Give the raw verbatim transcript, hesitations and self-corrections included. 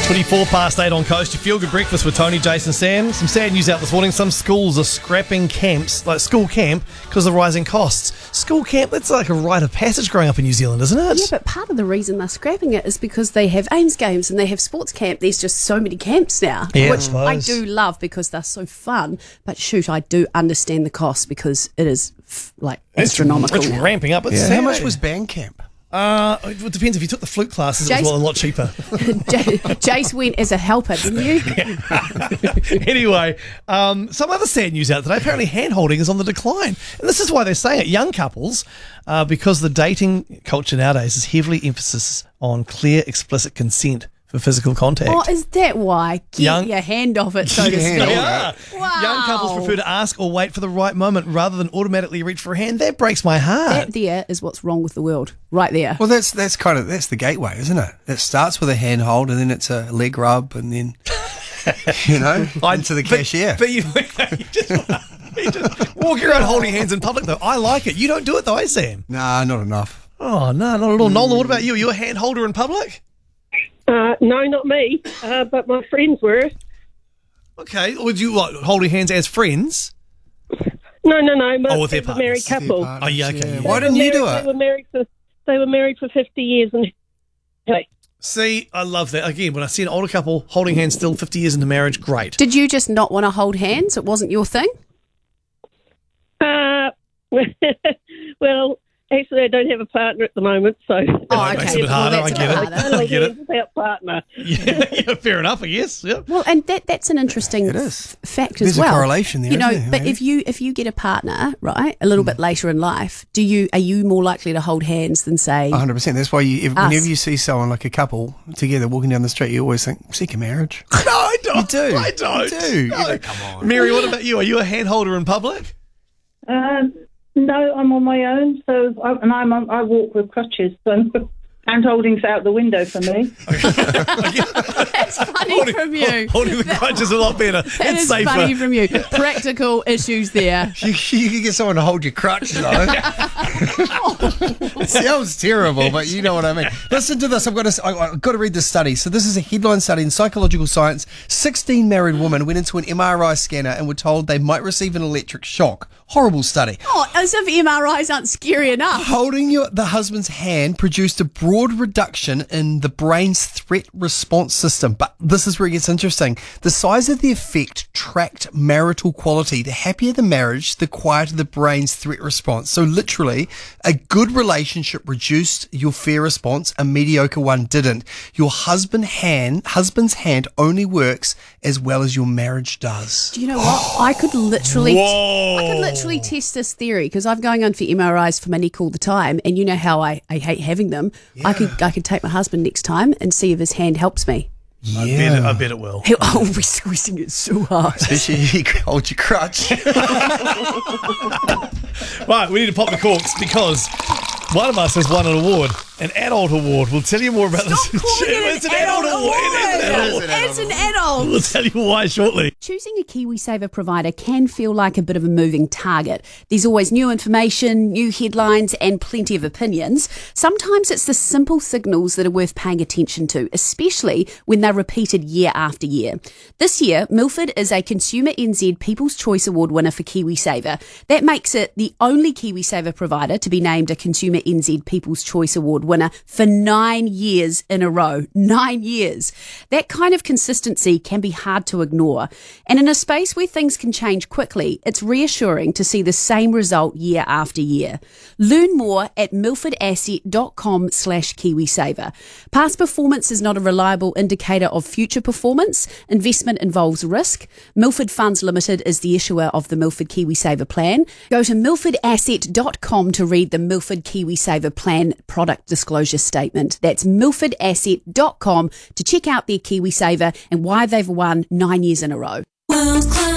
twenty-four past eight on Coast. Your feel good breakfast with Tony, Jason, Sam. Some sad news out this morning. Some schools are scrapping camps, like school camp, because of the rising costs. School camp, that's like a rite of passage growing up in New Zealand, isn't it? Yeah, but part of the reason they're scrapping it is because they have Ames games and they have sports camp. There's just so many camps now, Yeah, which I I suppose. do love because they're so fun. But shoot, I do understand the cost because it is f- like astronomical. It's now. ramping up. It's Yeah. sad, How much eh? was band camp? Uh, it depends. If you took the flute classes, it was Jace- a lot cheaper. J- Jace went as a helper, didn't you? Anyway, um, some other sad news out today. Apparently, hand-holding is on the decline. And this is why they're saying it. Young couples, uh, because the dating culture nowadays is heavily emphasis on clear, explicit consent for physical contact. Oh, is that why? Get Young- your hand off it, so to Yeah. speak. They are. Wow. Young couples prefer to ask or wait for the right moment rather than automatically reach for a hand. That breaks my heart. That there is what's wrong with the world, right there. Well, that's that's kind of that's the gateway, isn't it? It starts with a handhold, and then it's a leg rub, and then you know into the But- cashier. But, you, you just, you just walking around holding hands in public, though. I like it. You don't do it, though, eh, Sam? nah, not enough. Oh, no, not at all. Nolan, what about you? Are you a hand holder in public? Uh, no, not me, uh, but my friends were. Okay. Would you like holding hands as friends? No, no, no. My Oh, with their they were a married partners. couple. Oh, yeah, okay. yeah. Why They didn't were you do married- They it? were married for they were married for fifty years, and okay. See, I love that. Again, when I see an older couple holding hands still fifty years into marriage, great. Did you just not want to hold hands? It wasn't your thing? Uh, well, actually, I don't have a partner at the moment, so. Oh, It makes okay. it a bit harder. Well, I that's get a it. bit harder. I get it. Without partner. Yeah, yeah, fair enough, I guess. Yeah. Well, and that that's an interesting It is. f- fact There's as a well. correlation there, you know. isn't there, But maybe? if you if you get a partner, right, a little bit later in life, do you are you more likely to hold hands than say? one hundred percent. That's why you, if, Us. whenever you see someone like a couple together walking down the street, you always think, seek a marriage. No, I don't. You do. I don't. You do. No. You know, come on. Mary, what about you? Are you a hand holder in public? Um, no, I'm on my own, so I, and I'm on, I walk with crutches, so hand holding's out the window for me. That's funny Holding, from you. holding the crutch is a lot better. That it's is safer. funny from you. Practical issues there. You, you can get someone to hold your crutch, though. It sounds terrible, but you know what I mean. Listen to this. I've got to, I've got to read this study. So this is a headline study in Psychological Science. sixteen married women went into an M R I scanner and were told they might receive an electric shock. Horrible study. Oh, as if M R Is aren't scary enough. Holding your, the husband's hand produced a broad reduction in the brain's threat response system. But this is where it gets interesting. The size of the effect tracked marital quality. The happier the marriage, the quieter the brain's threat response. So literally, a good relationship reduced your fear response, a mediocre one didn't. Your husband hand, husband's hand only works as well as your marriage does. Do you know what? I could literally, Whoa. I could literally test this theory because I'm going on for M R Is for my neck all the time, and you know how I, I hate having them. I could I could take my husband next time and see if his hand helps me. I, bet it, I bet it will. He'll, oh, we're squeezing it so hard. Especially if you hold your crutch. Right, we need to pop the corks because one of us has won an award, an adult award. We'll tell you more about Stop this. calling it It's an adult award. It is an adult award. As an adult. We'll tell you why shortly. Choosing a KiwiSaver provider can feel like a bit of a moving target. There's always new information, new headlines, and plenty of opinions. Sometimes it's the simple signals that are worth paying attention to, especially when they're repeated year after year. This year, Milford is a Consumer N Z People's Choice Award winner for KiwiSaver. That makes it the only KiwiSaver provider to be named a Consumer N Z People's Choice Award winner for nine years in a row. Nine years. That kind of consistency can be hard to ignore. And in a space where things can change quickly, it's reassuring to see the same result year after year. Learn more at milfordasset.com slash KiwiSaver. Past performance is not a reliable indicator of future performance. Investment involves risk. Milford Funds Limited is the issuer of the Milford KiwiSaver plan. Go to milford asset dot com to read the Milford KiwiSaver plan product disclosure statement. That's milford asset dot com to check out their KiwiSaver and why they've won nine years in a row. World Class